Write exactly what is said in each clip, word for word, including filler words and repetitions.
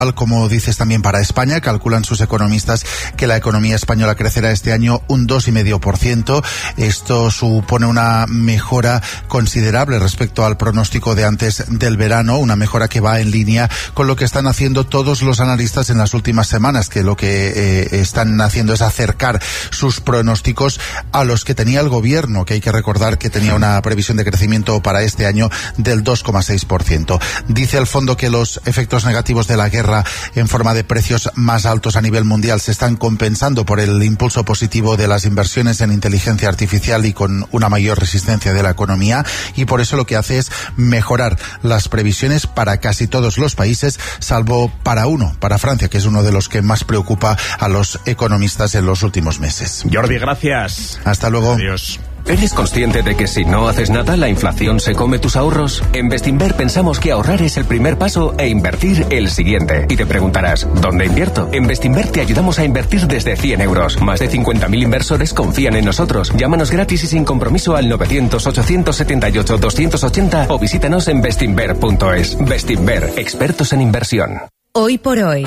Como dices también para España, calculan sus economistas que la economía española crecerá este año un dos coma cinco por ciento. Esto supone una mejora considerable respecto al pronóstico de antes del verano, una mejora que va en línea con lo que están haciendo todos los analistas en las últimas semanas, que lo que eh, están haciendo es acercar sus pronósticos a los que tenía el gobierno, que hay que recordar que tenía una previsión de crecimiento para este año del dos coma seis por ciento. Dice el fondo que los efectos negativos de la guerra en forma de precios más altos a nivel mundial se están compensando por el impulso positivo de las inversiones en inteligencia artificial y con una mayor resistencia de la economía, y por eso lo que hace es mejorar las previsiones para casi todos los países, salvo para uno, para Francia, que es uno de los que más preocupa a los economistas en los últimos meses. Jordi, gracias. Hasta luego. Adiós. ¿Eres consciente de que si no haces nada, la inflación se come tus ahorros? En Bestinver pensamos que ahorrar es el primer paso e invertir el siguiente. Y te preguntarás, ¿dónde invierto? En Bestinver te ayudamos a invertir desde cien euros. Más de cincuenta mil inversores confían en nosotros. Llámanos gratis y sin compromiso al novecientos, ochocientos setenta y ocho, doscientos ochenta o visítanos en bestinver punto es. Bestinver, expertos en inversión. Hoy por hoy,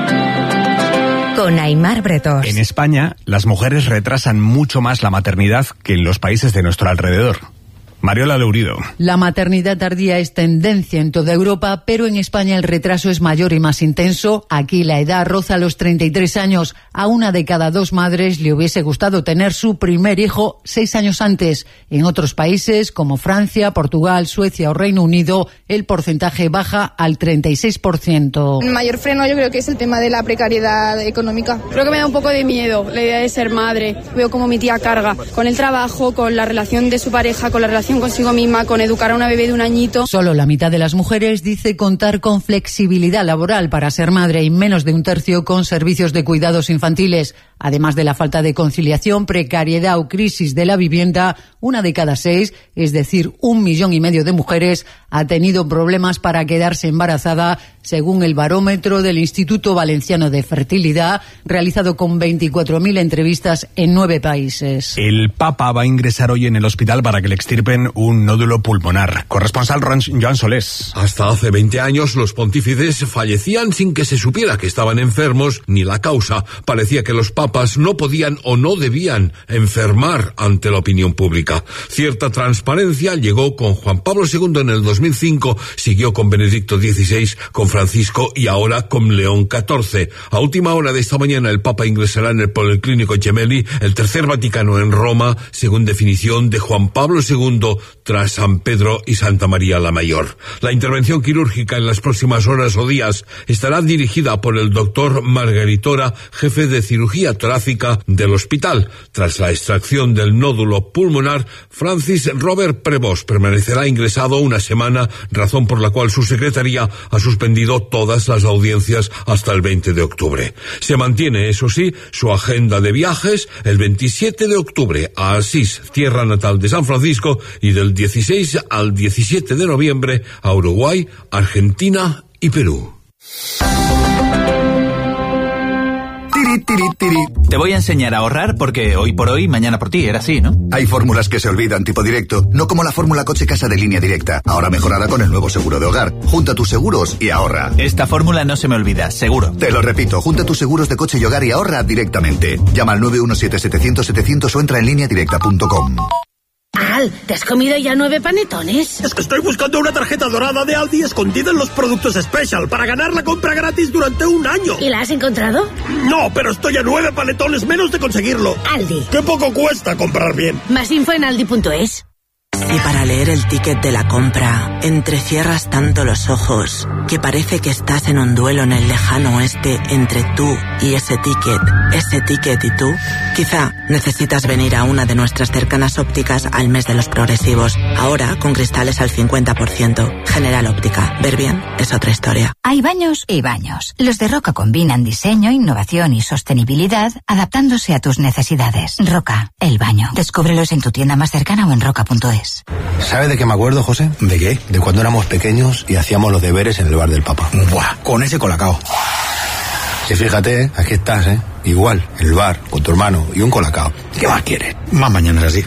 con Aimar Bretós. En España, las mujeres retrasan mucho más la maternidad que en los países de nuestro alrededor. Mariola Leurido. La maternidad tardía es tendencia en toda Europa, pero en España el retraso es mayor y más intenso. Aquí la edad roza los treinta y tres años. A una de cada dos madres le hubiese gustado tener su primer hijo seis años antes. En otros países, como Francia, Portugal, Suecia o Reino Unido, el porcentaje baja al treinta y seis por ciento. El mayor freno yo creo que es el tema de la precariedad económica. Creo que me da un poco de miedo la idea de ser madre. Veo como mi tía carga con el trabajo, con la relación de su pareja, con la relación consigo misma, con educar a una bebé de un añito. Solo la mitad de las mujeres dice contar con flexibilidad laboral para ser madre y menos de un tercio con servicios de cuidados infantiles. Además de la falta de conciliación, precariedad o crisis de la vivienda, una de cada seis, es decir, un millón y medio de mujeres, ha tenido problemas para quedarse embarazada, según el barómetro del Instituto Valenciano de Fertilidad, realizado con veinticuatro mil entrevistas en nueve países. El Papa va a ingresar hoy en el hospital para que le extirpen un nódulo pulmonar. Corresponsal Joan Solés. Hasta hace veinte años los pontífices fallecían sin que se supiera que estaban enfermos ni la causa. Parecía que los papas no podían o no debían enfermar ante la opinión pública. Cierta transparencia llegó con Juan Pablo segundo en el dos mil cinco, siguió con Benedicto dieciséis, con Francisco y ahora con León catorce. A última hora de esta mañana el Papa ingresará en el Policlínico Gemelli, el tercer Vaticano en Roma, según definición de Juan Pablo segundo, tras San Pedro y Santa María la Mayor. La intervención quirúrgica en las próximas horas o días estará dirigida por el doctor Margaritora, jefe de cirugía torácica del hospital. Tras la extracción del nódulo pulmonar, Francis Robert Prevost permanecerá ingresado una semana, razón por la cual su secretaría ha suspendido todas las audiencias hasta el veinte de octubre. Se mantiene, eso sí, su agenda de viajes el veintisiete de octubre a Asís, tierra natal de San Francisco, y del dieciséis al diecisiete de noviembre a Uruguay, Argentina y Perú. Tiri, tiri, tiri. Te voy a enseñar a ahorrar porque hoy por hoy, mañana por ti, era así, ¿no? Hay fórmulas que se olvidan, tipo directo, no como la fórmula coche casa de Línea Directa. Ahora mejorada con el nuevo seguro de hogar. Junta tus seguros y ahorra. Esta fórmula no se me olvida, seguro. Te lo repito, junta tus seguros de coche y hogar y ahorra directamente. Llama al nueve uno siete, setecientos, setecientos o entra en línea directa punto com. Al, ¿te has comido ya nueve panetones? Es que estoy buscando una tarjeta dorada de Aldi escondida en los productos Special para ganar la compra gratis durante un año. ¿Y la has encontrado? No, pero estoy a nueve panetones menos de conseguirlo. Aldi. Qué poco cuesta comprar bien. Más info en aldi punto es. Y para leer el ticket de la compra, entrecierras tanto los ojos que parece que estás en un duelo en el lejano oeste entre tú y ese ticket, ese ticket y tú. Quizá necesitas venir a una de nuestras cercanas ópticas al mes de los progresivos. Ahora con cristales al cincuenta por ciento. General Óptica. Ver bien es otra historia. Hay baños y baños. Los de Roca combinan diseño, innovación y sostenibilidad, adaptándose a tus necesidades. Roca, el baño. Descúbrelos en tu tienda más cercana o en roca punto es. ¿Sabe de qué me acuerdo, José? ¿De qué? De cuando éramos pequeños y hacíamos los deberes en el bar del Papa. Buah, con ese colacao. Y fíjate, ¿eh? Aquí estás, ¿eh? Igual, el bar, con tu hermano y un colacao. ¿Qué más quieres? Más mañanas así.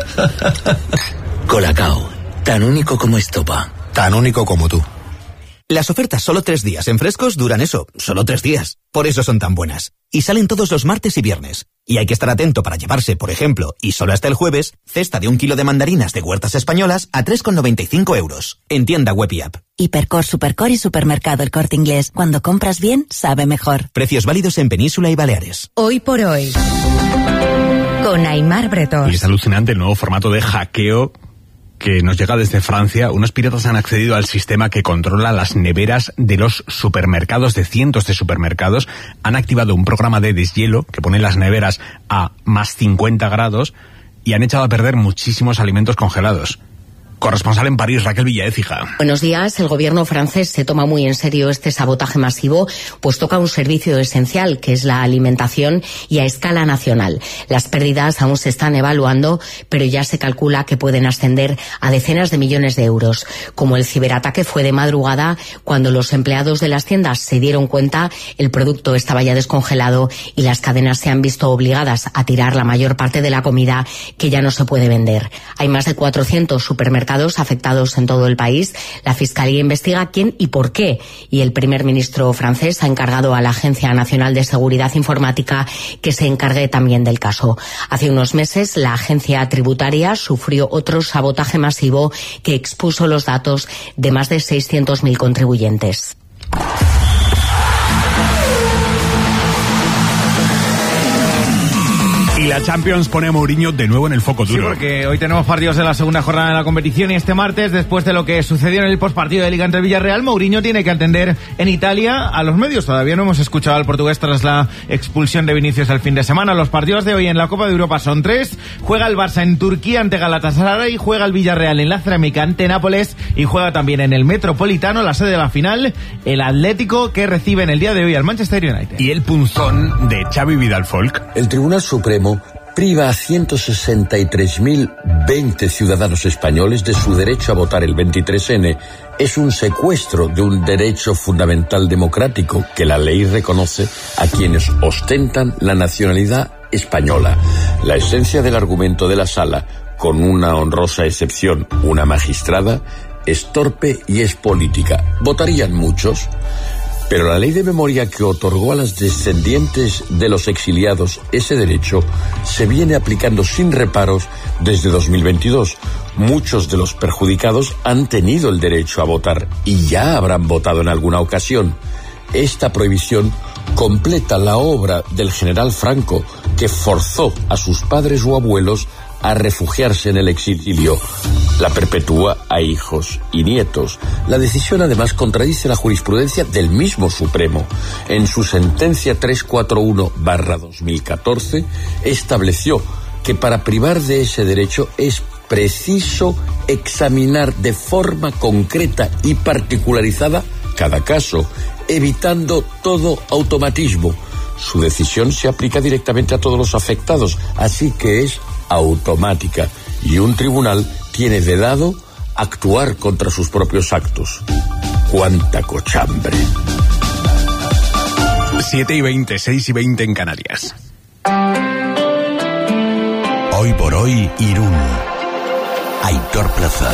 Colacao, tan único como Estopa. Tan único como tú. Las ofertas solo tres días en Frescos duran eso, solo tres días. Por eso son tan buenas. Y salen todos los martes y viernes. Y hay que estar atento para llevarse, por ejemplo, y solo hasta el jueves, cesta de un kilo de mandarinas de Huertas Españolas a tres con noventa y cinco euros. En tienda web y app. Hipercor, Supercor y Supermercado El Corte Inglés. Cuando compras bien, sabe mejor. Precios válidos en Península y Baleares. Hoy por hoy. Con Aimar Bretón. Y es alucinante el nuevo formato de hackeo que nos llega desde Francia. Unos piratas han accedido al sistema que controla las neveras de los supermercados, de cientos de supermercados. Han activado un programa de deshielo que pone las neveras a más cincuenta grados y han echado a perder muchísimos alimentos congelados. Corresponsal en París, Raquel Villaécija. Buenos días. El gobierno francés se toma muy en serio este sabotaje masivo, pues toca un servicio esencial, que es la alimentación, y a escala nacional. Las pérdidas aún se están evaluando, pero ya se calcula que pueden ascender a decenas de millones de euros. Como el ciberataque fue de madrugada, cuando los empleados de las tiendas se dieron cuenta, el producto estaba ya descongelado y las cadenas se han visto obligadas a tirar la mayor parte de la comida que ya no se puede vender. Hay más de cuatrocientos supermercados afectados en todo el país. La Fiscalía investiga quién y por qué. Y el primer ministro francés ha encargado a la Agencia Nacional de Seguridad Informática que se encargue también del caso. Hace unos meses, la agencia tributaria sufrió otro sabotaje masivo que expuso los datos de más de seiscientos mil contribuyentes. Y la Champions pone a Mourinho de nuevo en el foco duro. Sí, porque hoy tenemos partidos de la segunda jornada de la competición y este martes, después de lo que sucedió en el postpartido de Liga entre Villarreal, Mourinho tiene que atender en Italia a los medios. Todavía no hemos escuchado al portugués tras la expulsión de Vinicius el fin de semana. Los partidos de hoy en la Copa de Europa son tres. Juega el Barça en Turquía ante Galatasaray, juega el Villarreal en la Cerámica ante Nápoles y juega también en el Metropolitano, la sede de la final, el Atlético, que recibe en el día de hoy al Manchester United. Y el punzón de Xavi Vidal-Folk. El Tribunal Supremo priva a ciento sesenta y tres mil veinte ciudadanos españoles de su derecho a votar el veintitrés ene. Es un secuestro de un derecho fundamental democrático que la ley reconoce a quienes ostentan la nacionalidad española. La esencia del argumento de la sala, con una honrosa excepción, una magistrada, es torpe y es política. Votarían muchos, pero la ley de memoria que otorgó a las descendientes de los exiliados ese derecho se viene aplicando sin reparos desde dos mil veintidós. Muchos de los perjudicados han tenido el derecho a votar y ya habrán votado en alguna ocasión. Esta prohibición completa la obra del general Franco, que forzó a sus padres o abuelos a refugiarse en el exilio. La perpetúa a hijos y nietos. La decisión además contradice la jurisprudencia del mismo Supremo. En su sentencia trescientos cuarenta y uno barra dos mil catorce estableció que para privar de ese derecho es preciso examinar de forma concreta y particularizada cada caso, evitando todo automatismo. Su decisión se aplica directamente a todos los afectados, así que es automática, y un tribunal tiene vedado actuar contra sus propios actos. ¡Cuánta cochambre! siete y veinte, seis y veinte en Canarias. Hoy por hoy, Irún. Aitor Plaza.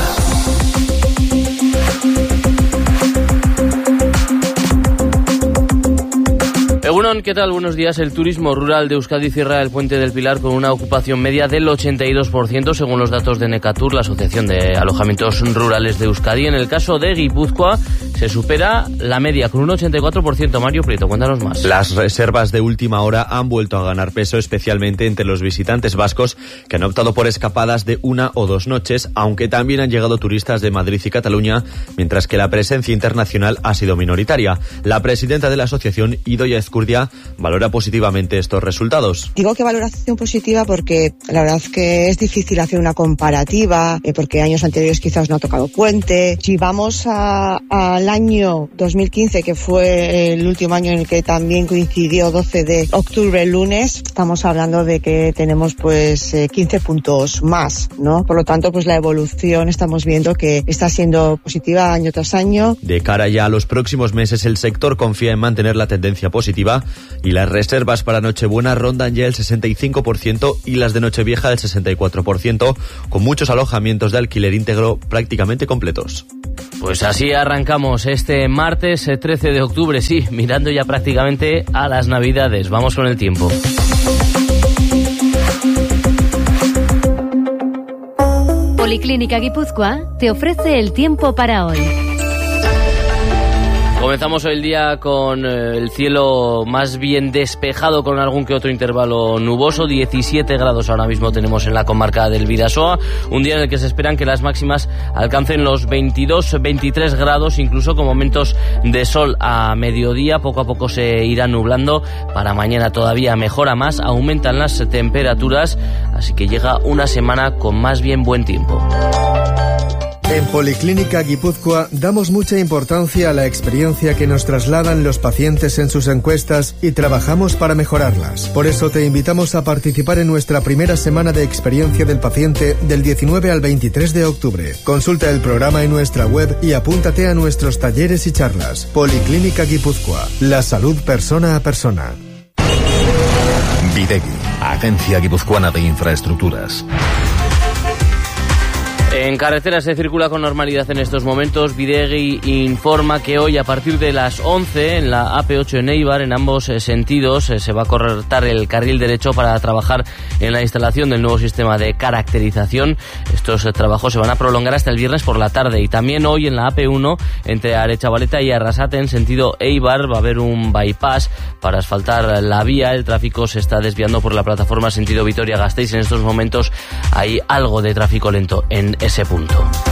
Egunon, ¿qué tal? Buenos días. El turismo rural de Euskadi cierra el Puente del Pilar con una ocupación media del ochenta y dos por ciento, según los datos de Necatur, la Asociación de Alojamientos Rurales de Euskadi. En el caso de Guipúzcoa, se supera la media con un ochenta y cuatro por ciento. Mario Prieto, cuéntanos más. Las reservas de última hora han vuelto a ganar peso, especialmente entre los visitantes vascos que han optado por escapadas de una o dos noches, aunque también han llegado turistas de Madrid y Cataluña, mientras que la presencia internacional ha sido minoritaria. La presidenta de la asociación, Idoia Ezcurdia, valora positivamente estos resultados. Digo que valoración positiva porque la verdad es que es difícil hacer una comparativa, eh, porque años anteriores quizás no ha tocado puente. Si vamos al año dos mil quince, que fue el último año en el que también coincidió doce de octubre, el lunes, estamos hablando de que tenemos pues eh, quince puntos más, ¿no? Por lo tanto, pues la evolución estamos viendo que está siendo positiva año tras año. De cara ya a los próximos meses, el sector confía en mantener la tendencia positiva y las reservas para Nochebuena rondan ya el sesenta y cinco por ciento y las de Nochevieja el sesenta y cuatro por ciento, con muchos alojamientos de alquiler íntegro prácticamente completos. Pues así arrancamos arrancamos este martes trece de octubre, sí, mirando ya prácticamente a las Navidades. Vamos con el tiempo. Policlínica Guipúzcoa te ofrece el tiempo para hoy. Comenzamos hoy el día con eh, el cielo más bien despejado, con algún que otro intervalo nuboso. diecisiete grados ahora mismo tenemos en la comarca del Bidasoa, un día en el que se esperan que las máximas alcancen los veintidós, veintitrés grados, incluso con momentos de sol a mediodía. Poco a poco se irá nublando. Para mañana todavía mejora más, aumentan las temperaturas, así que llega una semana con más bien buen tiempo. En Policlínica Guipúzcoa damos mucha importancia a la experiencia que nos trasladan los pacientes en sus encuestas y trabajamos para mejorarlas. Por eso te invitamos a participar en nuestra primera semana de experiencia del paciente del diecinueve al veintitrés de octubre. Consulta el programa en nuestra web y apúntate a nuestros talleres y charlas. Policlínica Guipúzcoa, la salud persona a persona. Videgui, Agencia Guipuzcoana de Infraestructuras. En carretera se circula con normalidad en estos momentos. Videgui informa que hoy a partir de las once en la A P ocho en Eibar, en ambos eh, sentidos, eh, se va a cortar el carril derecho para trabajar en la instalación del nuevo sistema de caracterización. Estos eh, trabajos se van a prolongar hasta el viernes por la tarde. Y también hoy en la A P uno entre Arechavaleta y Arrasate en sentido Eibar va a haber un bypass para asfaltar la vía. El tráfico se está desviando por la plataforma sentido Vitoria-Gasteiz. En estos momentos hay algo de tráfico lento en ese punto.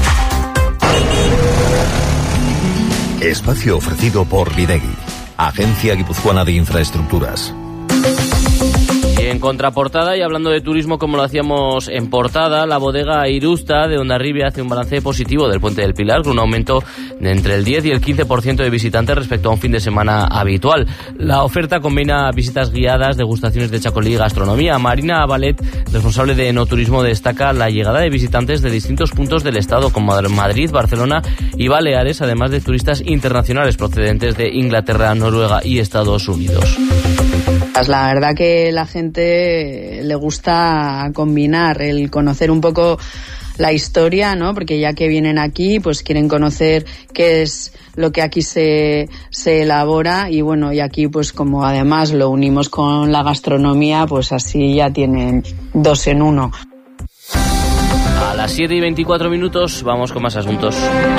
Espacio ofrecido por Videgui, Agencia Guipuzcoana de Infraestructuras. En contraportada, y hablando de turismo como lo hacíamos en portada, la bodega Irusta de Hondarribia hace un balance positivo del Puente del Pilar, con un aumento de entre el diez y el quince por ciento de visitantes respecto a un fin de semana habitual. La oferta combina visitas guiadas, degustaciones de chacolí y gastronomía. Marina Valet, responsable de Enoturismo, destaca la llegada de visitantes de distintos puntos del estado, como Madrid, Barcelona y Baleares, además de turistas internacionales procedentes de Inglaterra, Noruega y Estados Unidos. La verdad que la gente le gusta combinar el conocer un poco la historia, ¿no? Porque ya que vienen aquí, pues quieren conocer qué es lo que aquí se, se elabora, y bueno, y aquí pues como además lo unimos con la gastronomía, pues así ya tienen dos en uno. A las siete y veinticuatro minutos vamos con más asuntos.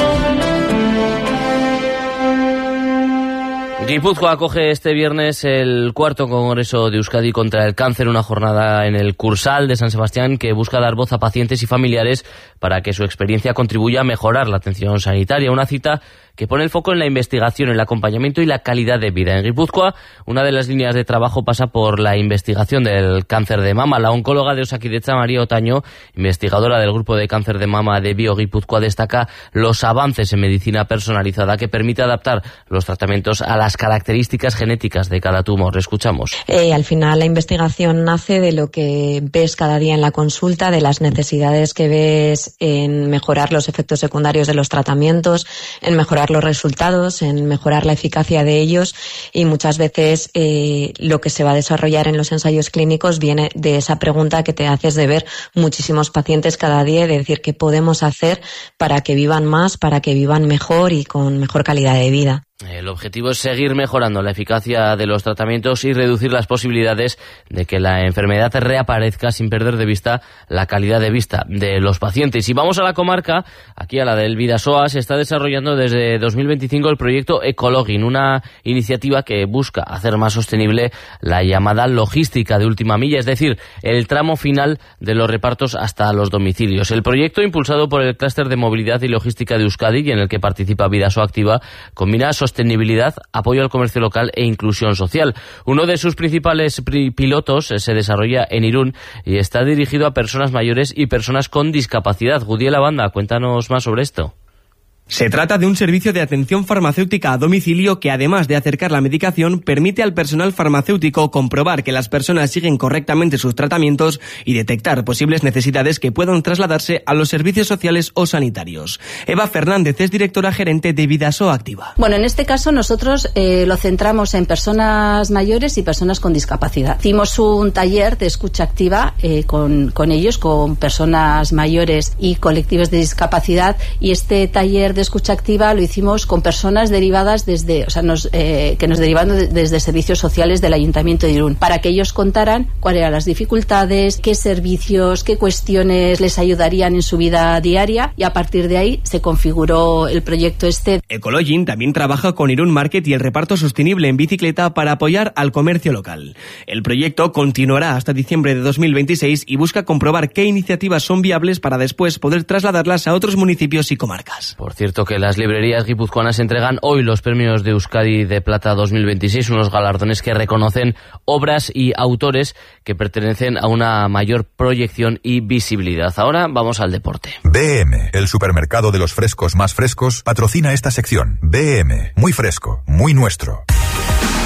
Guipúzcoa acoge este viernes el cuarto Congreso de Euskadi contra el Cáncer, una jornada en el Cursal de San Sebastián que busca dar voz a pacientes y familiares para que su experiencia contribuya a mejorar la atención sanitaria. Una cita que pone el foco en la investigación, el acompañamiento y la calidad de vida. En Guipúzcoa, una de las líneas de trabajo pasa por la investigación del cáncer de mama. La oncóloga de Osakidetza, María Otaño, investigadora del grupo de cáncer de mama de Bio Guipúzcoa, destaca los avances en medicina personalizada que permite adaptar los tratamientos a las características genéticas de cada tumor. Escuchamos. Eh, al final la investigación nace de lo que ves cada día en la consulta, de las necesidades que ves en mejorar los efectos secundarios de los tratamientos, en mejorar los resultados, en mejorar la eficacia de ellos, y muchas veces eh, lo que se va a desarrollar en los ensayos clínicos viene de esa pregunta que te haces de ver muchísimos pacientes cada día, de decir qué podemos hacer para que vivan más, para que vivan mejor y con mejor calidad de vida. El objetivo es seguir mejorando la eficacia de los tratamientos y reducir las posibilidades de que la enfermedad reaparezca sin perder de vista la calidad de vista de los pacientes. Y vamos a la comarca, aquí a la del Bidasoa. Se está desarrollando desde dos mil veinticinco el proyecto Ecologin, una iniciativa que busca hacer más sostenible la llamada logística de última milla, es decir, el tramo final de los repartos hasta los domicilios. El proyecto, impulsado por el Clúster de Movilidad y Logística de Euskadi, y en el que participa Bidasoa Activa, combina sostenibilidad, apoyo al comercio local e inclusión social. Uno de sus principales pilotos se desarrolla en Irún y está dirigido a personas mayores y personas con discapacidad. Gudiela Banda, cuéntanos más sobre esto. Se trata de un servicio de atención farmacéutica a domicilio que, además de acercar la medicación, permite al personal farmacéutico comprobar que las personas siguen correctamente sus tratamientos y detectar posibles necesidades que puedan trasladarse a los servicios sociales o sanitarios. Eva Fernández es directora gerente de Bidasoa Activa. Bueno, en este caso nosotros eh, lo centramos en personas mayores y personas con discapacidad. Hicimos un taller de escucha activa eh, con, con ellos, con personas mayores y colectivos de discapacidad, y este taller de escucha activa lo hicimos con personas derivadas desde, o sea, nos, eh, que nos derivan de, desde servicios sociales del Ayuntamiento de Irún, para que ellos contaran cuáles eran las dificultades, qué servicios, qué cuestiones les ayudarían en su vida diaria, y a partir de ahí se configuró el proyecto este. Ecologin también trabaja con Irún Market y el reparto sostenible en bicicleta para apoyar al comercio local. El proyecto continuará hasta diciembre de dos mil veintiséis y busca comprobar qué iniciativas son viables para después poder trasladarlas a otros municipios y comarcas. Por cierto, que las librerías guipuzcoanas entregan hoy los premios de Euskadi de Plata dos mil veintiséis, unos galardones que reconocen obras y autores que pertenecen a una mayor proyección y visibilidad. Ahora vamos al deporte. B M, el supermercado de los frescos más frescos, patrocina esta sección. B M, muy fresco, muy nuestro.